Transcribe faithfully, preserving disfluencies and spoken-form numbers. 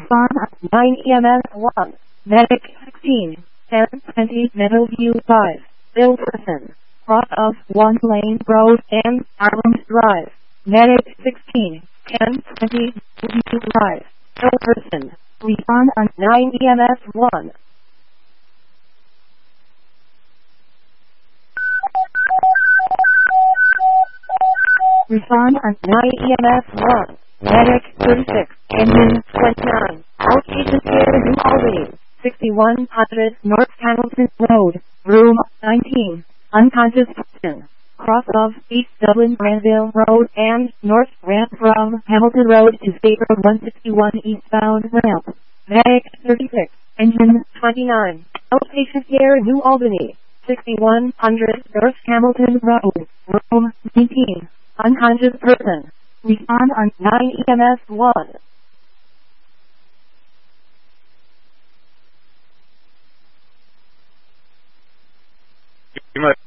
Respond at nine E M S one. Medic sixteen. ten twenty Meadowview five. Ill person. Cross of one lane road and Arms Drive. Medic sixteen. ten twenty Meadowview Drive. Ill person. Respond on nine E M S one. Respond on nine E M S one. Medic thirty-six. Engine twenty-nine. Outpatient care New Albany. sixty-one hundred North Hamilton Road. Room nineteen. Unconscious person. Cross of East Dublin Granville Road and North Ramp from Hamilton Road to State Road one sixty-one eastbound ramp. Medic thirty-six. Engine twenty-nine. Outpatient care New Albany. sixty-one hundred North Hamilton Road. Room nineteen. Unconscious person. Respond on nine E M S one. You must